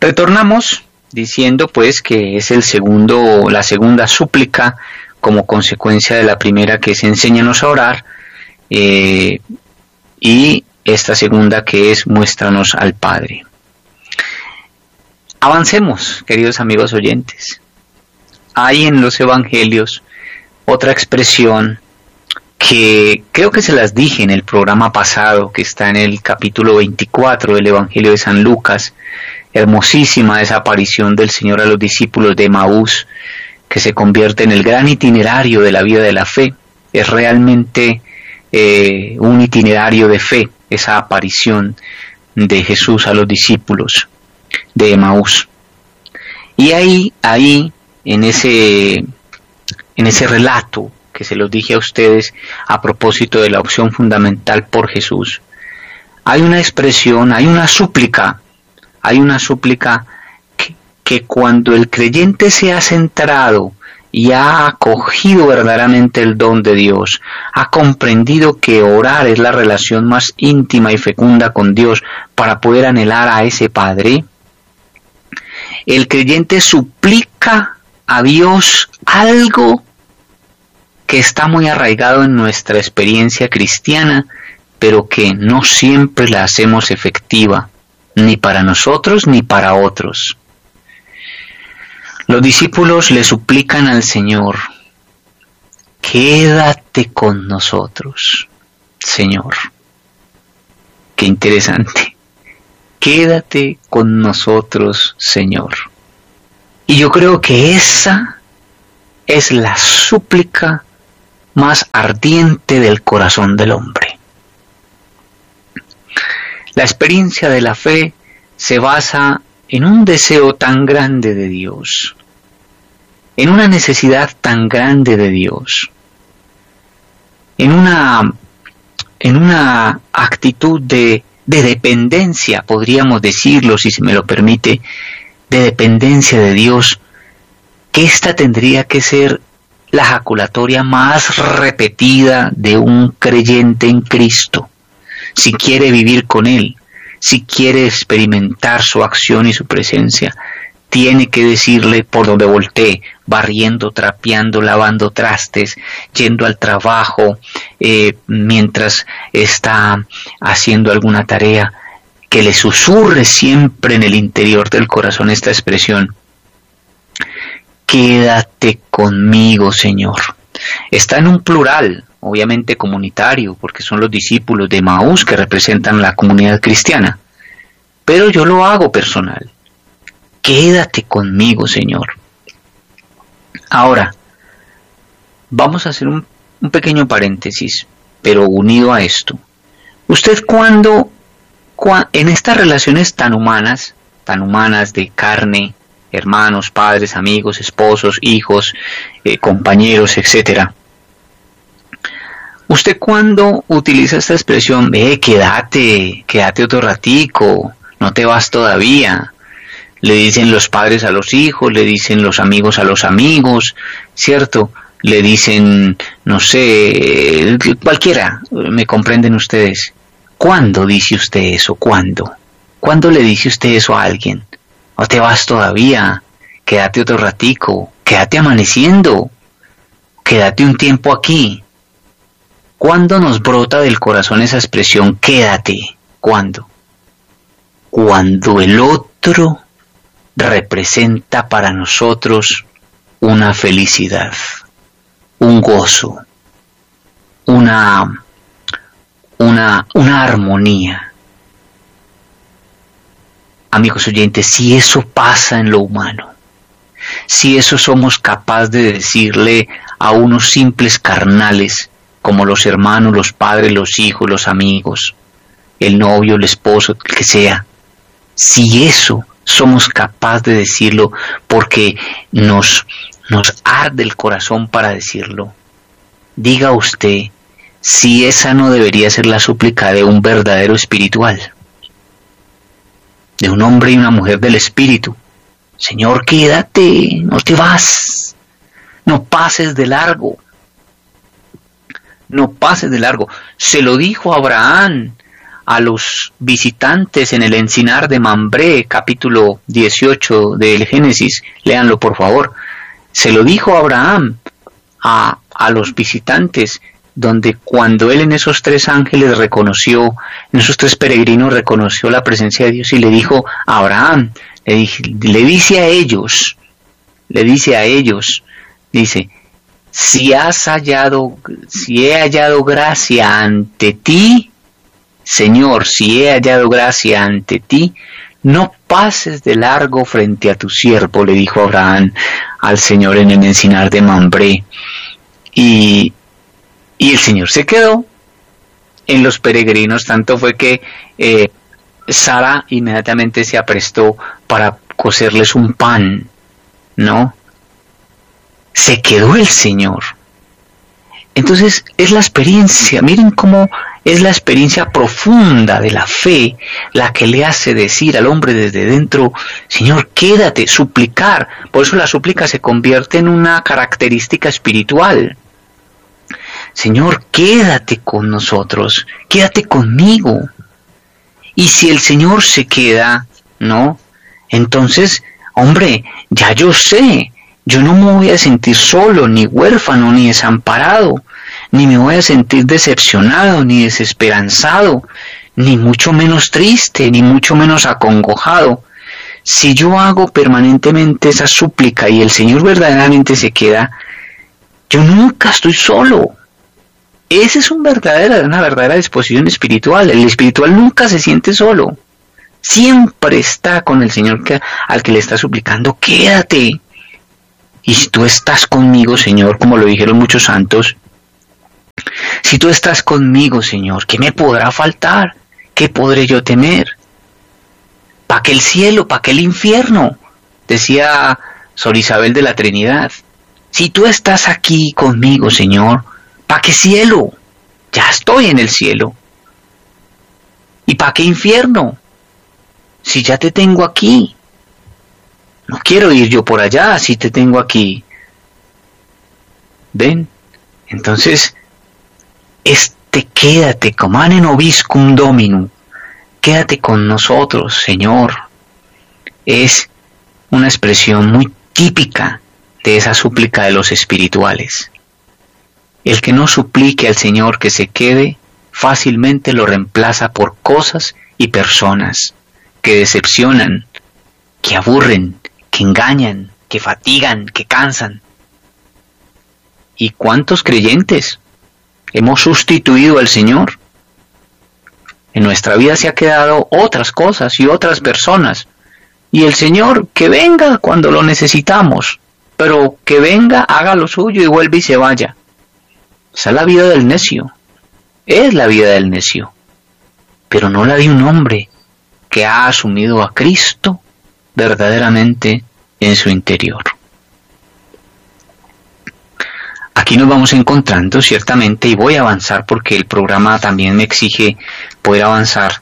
Retornamos diciendo pues que es la segunda súplica como consecuencia de la primera, que es enséñanos a orar, y esta segunda, que es muéstranos al Padre. Avancemos, queridos amigos oyentes. Hay en los evangelios otra expresión que creo que se las dije en el programa pasado, que está en el capítulo 24 del Evangelio de San Lucas. Hermosísima esa aparición del Señor a los discípulos de Emaús, que se convierte en el gran itinerario de la vida de la fe. Es realmente un itinerario de fe, esa aparición de Jesús a los discípulos de Emaús. Y ahí en ese relato que se los dije a ustedes a propósito de la opción fundamental por Jesús, hay una expresión, hay una súplica que cuando el creyente se ha centrado y ha acogido verdaderamente el don de Dios, ha comprendido que orar es la relación más íntima y fecunda con Dios para poder anhelar a ese Padre, el creyente suplica a Dios algo que está muy arraigado en nuestra experiencia cristiana, pero que no siempre la hacemos efectiva, ni para nosotros ni para otros. Los discípulos le suplican al Señor: quédate con nosotros, Señor. Qué interesante. Quédate con nosotros, Señor. Y yo creo que esa es la súplica más ardiente del corazón del hombre. La experiencia de la fe se basa en un deseo tan grande de Dios, en una necesidad tan grande de Dios, en una actitud de dependencia, podríamos decirlo, si se me lo permite, de dependencia de Dios, que esta tendría que ser la ejaculatoria más repetida de un creyente en Cristo, si quiere vivir con Él, si quiere experimentar su acción y su presencia. Tiene que decirle por donde voltee, barriendo, trapeando, lavando trastes, yendo al trabajo, mientras está haciendo alguna tarea, que le susurre siempre en el interior del corazón esta expresión: quédate conmigo, Señor. Está en un plural, obviamente comunitario, porque son los discípulos de Emaús que representan la comunidad cristiana, pero yo lo hago personal. Quédate conmigo, Señor. Ahora, vamos a hacer un pequeño paréntesis, pero unido a esto. ¿Usted cuando en estas relaciones tan humanas de carne, hermanos, padres, amigos, esposos, hijos, compañeros, etcétera, usted cuando utiliza esta expresión, quédate otro ratico, no te vas todavía? Le dicen los padres a los hijos, le dicen los amigos a los amigos, ¿cierto? Le dicen, no sé, cualquiera, ¿me comprenden ustedes? ¿Cuándo dice usted eso? ¿Cuándo? ¿Cuándo le dice usted eso a alguien? ¿No te vas todavía? Quédate otro ratico, quédate amaneciendo, quédate un tiempo aquí. ¿Cuándo nos brota del corazón esa expresión, quédate? ¿Cuándo? Cuando el otro representa para nosotros una felicidad, un gozo, una armonía. Amigos oyentes, si eso pasa en lo humano, si eso somos capaces de decirle a unos simples carnales, como los hermanos, los padres, los hijos, los amigos, el novio, el esposo, el que sea, si eso somos capaces de decirlo porque nos arde el corazón para decirlo, diga usted si esa no debería ser la súplica de un verdadero espiritual, de un hombre y una mujer del espíritu. Señor, quédate, no te vas, no pases de largo, no pases de largo. Se lo dijo Abraham a los visitantes en el encinar de Mambré, capítulo 18 del Génesis, léanlo por favor. Se lo dijo Abraham a los visitantes, donde cuando él en esos 3 ángeles reconoció, en esos 3 peregrinos reconoció la presencia de Dios y le dijo a Abraham, le dice a ellos, dice, si he hallado gracia ante ti, Señor, si he hallado gracia ante ti, no pases de largo frente a tu siervo, le dijo Abraham al Señor en el encinar de Mambré. Y el Señor se quedó en los peregrinos, tanto fue que Sara inmediatamente se aprestó para cocerles un pan, ¿no? Se quedó el Señor. Entonces es la experiencia, miren cómo es la experiencia profunda de la fe la que le hace decir al hombre desde dentro, Señor, quédate, suplicar. Por eso la súplica se convierte en una característica espiritual. Señor, quédate con nosotros, quédate conmigo. Y si el Señor se queda, ¿no? Entonces, hombre, ya yo sé, yo no me voy a sentir solo, ni huérfano, ni desamparado, ni me voy a sentir decepcionado, ni desesperanzado, ni mucho menos triste, ni mucho menos acongojado. Si yo hago permanentemente esa súplica y el Señor verdaderamente se queda, yo nunca estoy solo. Esa es una verdadera disposición espiritual. El espiritual nunca se siente solo. Siempre está con el Señor al que le está suplicando, quédate. Y si tú estás conmigo, Señor, como lo dijeron muchos santos, si tú estás conmigo, Señor, ¿qué me podrá faltar? ¿Qué podré yo temer? ¿Para qué el cielo? ¿Para qué el infierno? Decía Sor Isabel de la Trinidad. Si tú estás aquí conmigo, Señor, ¿para qué cielo? Ya estoy en el cielo. ¿Y para qué infierno? Si ya te tengo aquí. No quiero ir yo por allá si te tengo aquí. ¿Ven? Entonces, quédate, comane nobiscum dominum, quédate con nosotros, Señor, es una expresión muy típica de esa súplica de los espirituales. El que no suplique al Señor que se quede, fácilmente lo reemplaza por cosas y personas que decepcionan, que aburren, que engañan, que fatigan, que cansan. ¿Y cuántos creyentes hemos sustituido al Señor? En nuestra vida se ha quedado otras cosas y otras personas. Y el Señor, que venga cuando lo necesitamos, pero que venga, haga lo suyo y vuelve y se vaya. Esa es la vida del necio. Es la vida del necio. Pero no la de un hombre que ha asumido a Cristo verdaderamente en su interior. Aquí nos vamos encontrando ciertamente, y voy a avanzar porque el programa también me exige poder avanzar.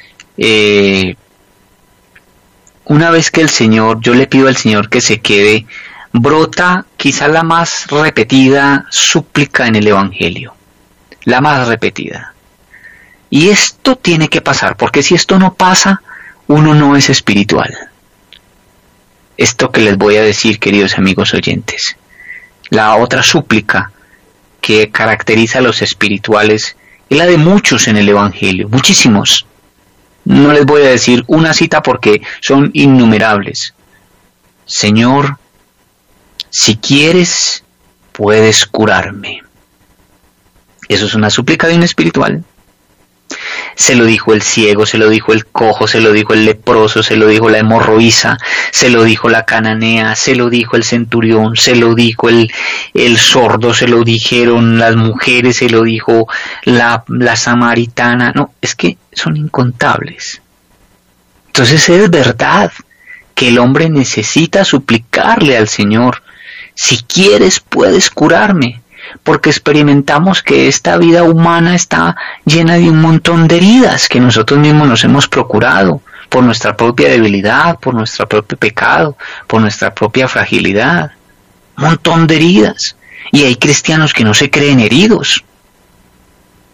Una vez que yo le pido al Señor que se quede, brota quizá la más repetida súplica en el Evangelio, la más repetida. Y esto tiene que pasar, porque si esto no pasa, uno no es espiritual. Esto que les voy a decir, queridos amigos oyentes. La otra súplica que caracteriza a los espirituales es la de muchos en el Evangelio, muchísimos. No les voy a decir una cita porque son innumerables. Señor, si quieres, puedes curarme. Eso es una súplica de un espiritual. Se lo dijo el ciego, se lo dijo el cojo, se lo dijo el leproso, se lo dijo la hemorroísa, se lo dijo la cananea, se lo dijo el centurión, se lo dijo el sordo, se lo dijeron las mujeres, se lo dijo la samaritana. No, es que son incontables. Entonces es verdad que el hombre necesita suplicarle al Señor, si quieres puedes curarme. Porque experimentamos que esta vida humana está llena de un montón de heridas que nosotros mismos nos hemos procurado por nuestra propia debilidad, por nuestro propio pecado, por nuestra propia fragilidad. Un montón de heridas. Y hay cristianos que no se creen heridos.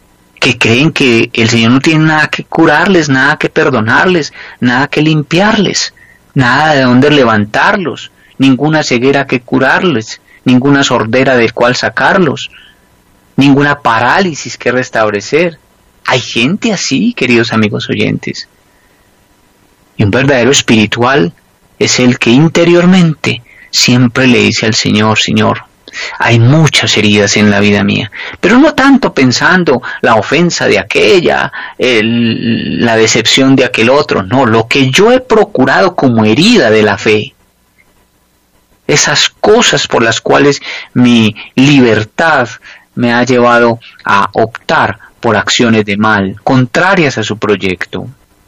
que creen que el Señor no tiene nada que curarles, nada que perdonarles, nada que limpiarles, nada de dónde levantarlos, ninguna ceguera que curarles, ninguna sordera del cual sacarlos, ninguna parálisis que restablecer. Hay gente así, queridos amigos oyentes. Y un verdadero espiritual es el que interiormente siempre le dice al Señor: Señor, hay muchas heridas en la vida mía, pero no tanto pensando la ofensa de aquella, la decepción de aquel otro, no, lo que yo he procurado como herida de la fe, esas cosas por las cuales mi libertad me ha llevado a optar por acciones de mal, contrarias a su proyecto.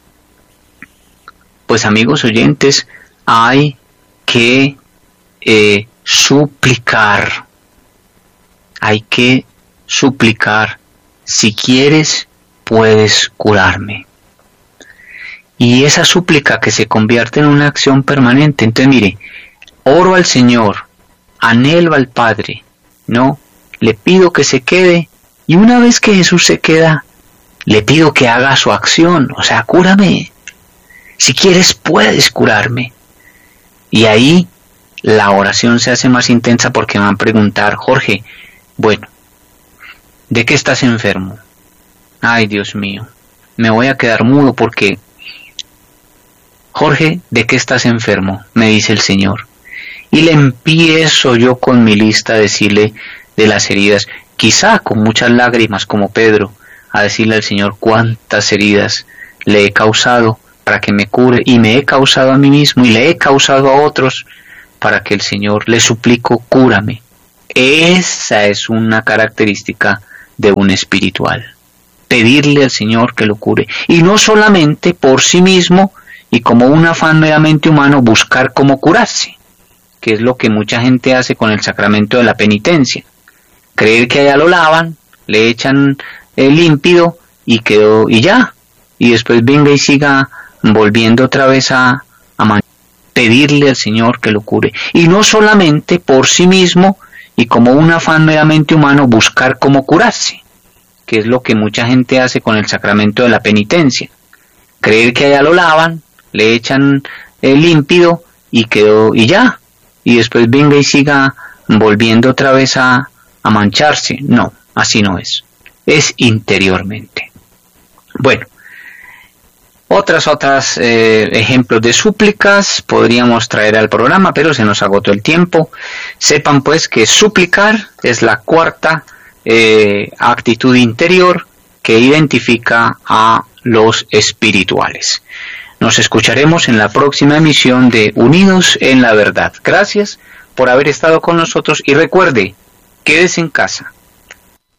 Pues amigos oyentes, hay que suplicar. Hay que suplicar: si quieres, puedes curarme. Y esa súplica que se convierte en una acción permanente. Entonces mire, oro al Señor, anhelo al Padre, ¿no? Le pido que se quede, y una vez que Jesús se queda, le pido que haga su acción, o sea, cúrame. Si quieres, puedes curarme. Y ahí la oración se hace más intensa, porque me van a preguntar: Jorge, bueno, ¿de qué estás enfermo? Ay, Dios mío, me voy a quedar mudo porque... Jorge, ¿de qué estás enfermo?, me dice el Señor. Y le empiezo yo con mi lista a decirle de las heridas, quizá con muchas lágrimas como Pedro, a decirle al Señor cuántas heridas le he causado para que me cure, y me he causado a mí mismo y le he causado a otros, para que el Señor, le suplico, cúrame. Esa es una característica de un espiritual, pedirle al Señor que lo cure, y no solamente por sí mismo y como un afán meramente humano buscar cómo curarse, que es lo que mucha gente hace con el sacramento de la penitencia. Creer que allá lo lavan, le echan el límpido y quedó, y ya, y después venga y siga volviendo otra vez a pedirle al Señor que lo cure, y no solamente por sí mismo y como un afán meramente humano buscar cómo curarse, que es lo que mucha gente hace con el sacramento de la penitencia. Creer que allá lo lavan, le echan el límpido y quedó, y ya, y después venga y siga volviendo otra vez a mancharse. No, así no es. Es interiormente. Bueno, otras ejemplos de súplicas podríamos traer al programa, pero se nos agotó el tiempo. Sepan pues que suplicar es la cuarta actitud interior que identifica a los espirituales. Nos escucharemos en la próxima emisión de Unidos en la Verdad. Gracias por haber estado con nosotros y recuerde, quédese en casa.